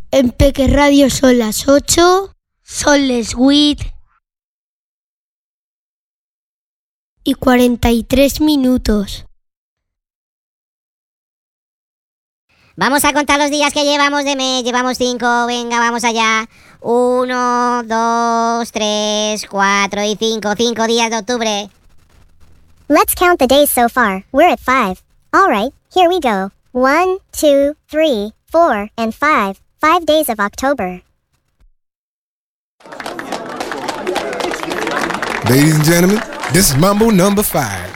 En Peque Radio son las 8, son les 8 y 43 minutos. Vamos a contar los días que llevamos de mes. Llevamos 5, venga, vamos allá. 1, 2, 3, 4 y 5. 5 días de octubre. Let's count the days so far. We're at 5. All right, here we go. 1, 2, 3, 4, and 5. 5 days of October. Ladies and gentlemen, this is Mambo number 5.